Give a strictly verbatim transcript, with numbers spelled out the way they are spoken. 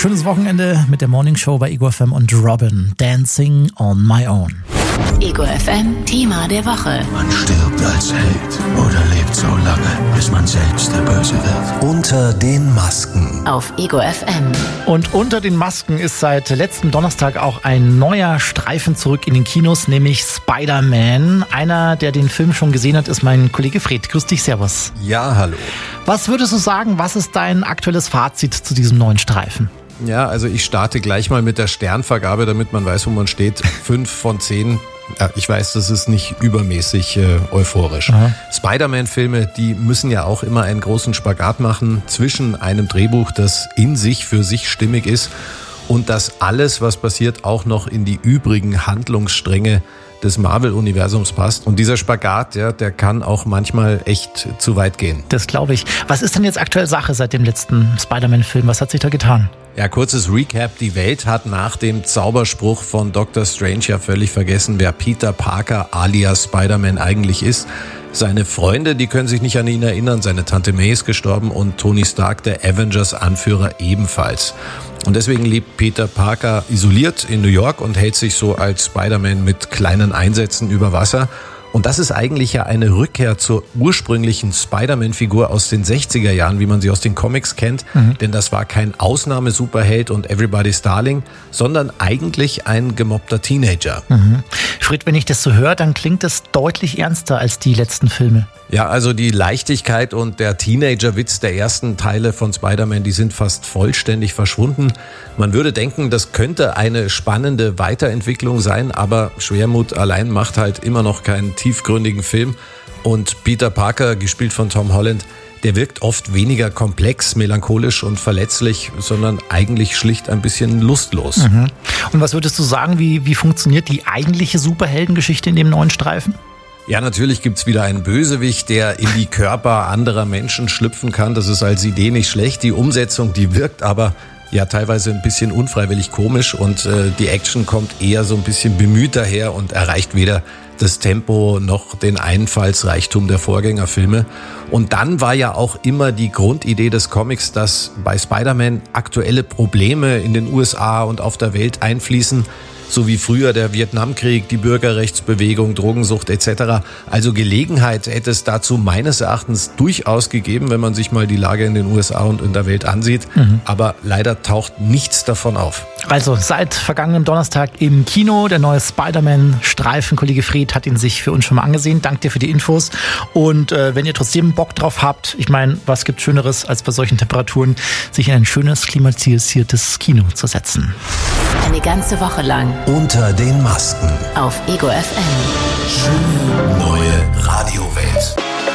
Schönes Wochenende mit der Morning Show bei Ego F M und Robin. Dancing on my own. Ego F M Thema der Woche. Man stirbt als Held oder lebt so lange, bis man selbst der Böse wird. Unter den Masken. Auf Ego F M. Und unter den Masken ist seit letztem Donnerstag auch ein neuer Streifen zurück in den Kinos, nämlich Spider-Man. Einer, der den Film schon gesehen hat, ist mein Kollege Fred. Grüß dich, servus. Ja, hallo. Was würdest du sagen, was ist dein aktuelles Fazit zu diesem neuen Streifen? Ja, also ich starte gleich mal mit der Sternvergabe, damit man weiß, wo man steht. Fünf von zehn. Ja, ich weiß, das ist nicht übermäßig äh, euphorisch. Aha. Spider-Man-Filme, die müssen ja auch immer einen großen Spagat machen zwischen einem Drehbuch, das in sich für sich stimmig ist, und das alles, was passiert, auch noch in die übrigen Handlungsstränge des Marvel-Universums passt. Und dieser Spagat, ja, der kann auch manchmal echt zu weit gehen. Das glaube ich. Was ist denn jetzt aktuell Sache seit dem letzten Spider-Man-Film? Was hat sich da getan? Ja, kurzes Recap. Die Welt hat nach dem Zauberspruch von Doktor Strange ja völlig vergessen, wer Peter Parker alias Spider-Man eigentlich ist. Seine Freunde, die können sich nicht an ihn erinnern. Seine Tante May ist gestorben und Tony Stark, der Avengers-Anführer, ebenfalls. Und deswegen lebt Peter Parker isoliert in New York und hält sich so als Spider-Man mit kleinen Einsätzen über Wasser. Und das ist eigentlich ja eine Rückkehr zur ursprünglichen Spider-Man-Figur aus den sechziger Jahren, wie man sie aus den Comics kennt. Mhm. Denn das war kein Ausnahme-Superheld und Everybody's Darling, sondern eigentlich ein gemobbter Teenager. Mhm. Fred, wenn ich das so höre, dann klingt das deutlich ernster als die letzten Filme. Ja, also die Leichtigkeit und der Teenager-Witz der ersten Teile von Spider-Man, die sind fast vollständig verschwunden. Man würde denken, das könnte eine spannende Weiterentwicklung sein, aber Schwermut allein macht halt immer noch keinen tiefgründigen Film. Und Peter Parker, gespielt von Tom Holland, der wirkt oft weniger komplex, melancholisch und verletzlich, sondern eigentlich schlicht ein bisschen lustlos. Mhm. Und was würdest du sagen, wie, wie funktioniert die eigentliche Superheldengeschichte in dem neuen Streifen? Ja, natürlich gibt's wieder einen Bösewicht, der in die Körper anderer Menschen schlüpfen kann. Das ist als Idee nicht schlecht. Die Umsetzung, die wirkt aber ja teilweise ein bisschen unfreiwillig komisch und äh, die Action kommt eher so ein bisschen bemüht daher und erreicht weder das Tempo noch den Einfallsreichtum der Vorgängerfilme. Und dann war ja auch immer die Grundidee des Comics, dass bei Spider-Man aktuelle Probleme in den U S A und auf der Welt einfließen, so wie früher der Vietnamkrieg, die Bürgerrechtsbewegung, Drogensucht et cetera. Also Gelegenheit hätte es dazu meines Erachtens durchaus gegeben, wenn man sich mal die Lage in den U S A und in der Welt ansieht. Mhm. Aber leider taucht nichts davon auf. Also seit vergangenem Donnerstag im Kino, der neue Spider-Man-Streifen. Kollege Fred hat ihn sich für uns schon mal angesehen. Danke dir für die Infos. Und äh, wenn ihr trotzdem Bock drauf habt, ich meine, was gibt Schöneres, als bei solchen Temperaturen, sich in ein schönes, klimatisiertes Kino zu setzen. Eine ganze Woche lang. Unter den Masken. Auf Ego F M.